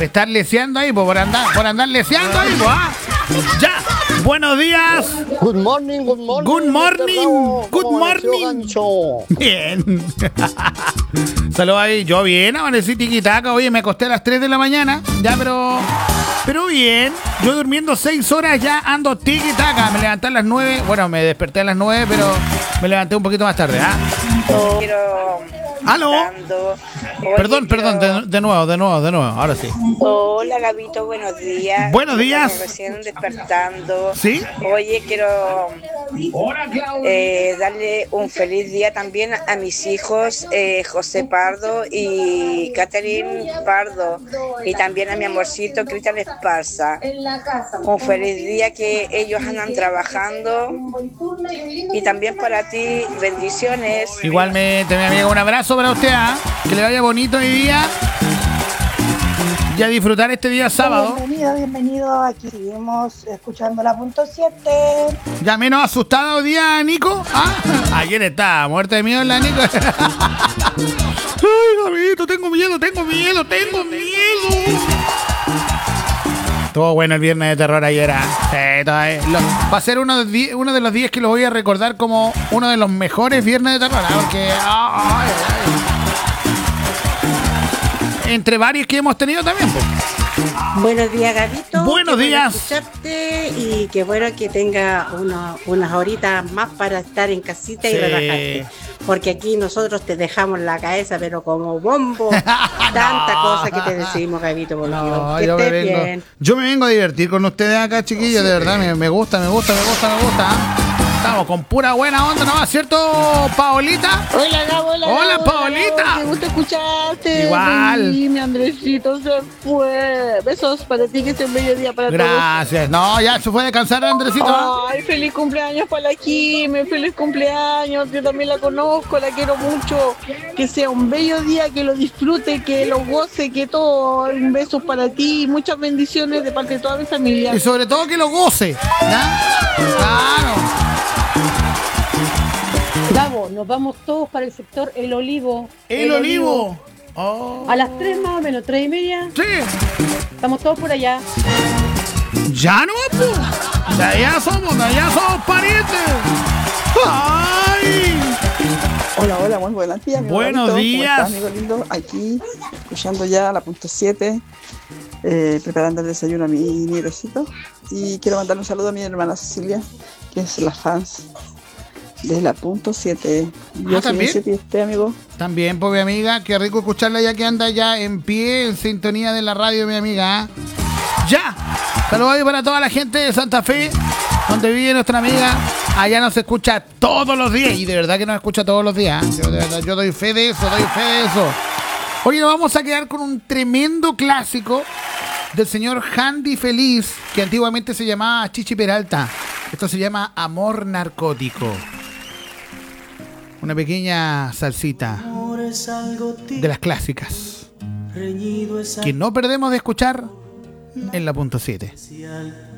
estar leseando ahí, por andar leseando ahí, ¿ah? Ya, buenos días. Good morning, good morning. Good morning, good morning. Bien. Saludos ahí. Yo bien, amanecí tiquitaca. Oye, me acosté a las 3 de la mañana. Ya, pero bien. Yo durmiendo 6 horas ya ando tiquitaca. Me levanté a las 9. Bueno, me desperté a las 9, pero me levanté un poquito más tarde, ¿ah? ¿Aló? Perdón, de nuevo, ahora sí. Hola, Gabito, buenos días. Buenos días. Estamos recién despertando. ¿Sí? Oye, quiero darle un feliz día también a mis hijos, José Pardo y Catherine Pardo, y también a mi amorcito, Cristian Esparza. Un feliz día, que ellos andan trabajando, y también para ti, bendiciones. Igualmente, mi amiga, un abrazo para usted, ¿ah? Que le vaya bonito hoy día y a disfrutar este día sábado. Bienvenido, aquí seguimos escuchando la punto 7. Ya menos asustada hoy día, Nico. ¿Ah? Ayer estaba muerta de miedo la Nico. Ay, Gabito, tengo miedo. Estuvo bueno el viernes de terror ayer. Sí, va a ser uno de los días que lo voy a recordar como uno de los mejores viernes de terror. Porque entre varios que hemos tenido también, pues. Buenos días, Gabito. Buenos días. Escucharte, y que bueno que tenga unas horitas más para estar en casita y relajarte. Porque aquí nosotros te dejamos la cabeza, pero como bombo. Tanta cosa que te decimos, Gabito, por Dios. Que estés bien. Yo me vengo a divertir con ustedes acá, chiquillos, de verdad. Me gusta. Estamos con pura buena onda nomás, ¿cierto, Paolita? Hola, Gabo, hola, Paolita. Me gusta escucharte. Igual. Sí, mi Andresito se fue. Besos para ti, que es el mediodía para todos. Gracias. No, ya se fue a descansar, Andresito. Ay, feliz cumpleaños para la Jime, feliz cumpleaños. Yo también la conozco, la quiero mucho. Que sea un bello día, que lo disfrute, que lo goce, que todo. Un beso para ti, muchas bendiciones de parte de toda mi familia. Y sobre todo que lo goce, ¿ya? Claro. Gabo, nos vamos todos para el sector El Olivo. El Olivo. Oh. A las 3 más o menos, 3:30. Sí. Estamos todos por allá. Ya no, pues. De allá somos parientes. ¡Ay! Hola, muy buenos días. Buenos días. ¿Cómo estás, amigo lindo? Aquí, escuchando ya la punto 7, preparando el desayuno a mi nietecito. Y quiero mandarle un saludo a mi hermana Cecilia, que es la fans de la punto 7. Yo soy el 7 y usted, amigo. También, pues, mi amiga. Qué rico escucharla ya que anda ya en pie, en sintonía de la radio, mi amiga. ¡Ya! Saludos ahí para toda la gente de Santa Fe, donde vive nuestra amiga. Allá nos escucha todos los días. Y de verdad que nos escucha todos los días. Yo doy fe de eso, Oye, nos vamos a quedar con un tremendo clásico del señor Handy Feliz, que antiguamente se llamaba Chichi Peralta. Esto se llama Amor Narcótico. Una pequeña salsita de las clásicas que no perdemos de escuchar en la punto 7.